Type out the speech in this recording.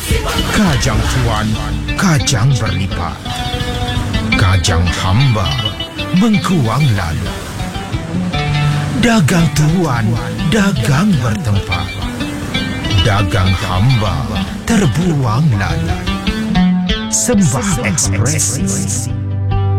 Kajang tuan, kajang berlipat. Kajang hamba mengkuang lalu. Dagang tuan, dagang bertempat. Dagang hamba terbuang lalu. Sembah ekspresi.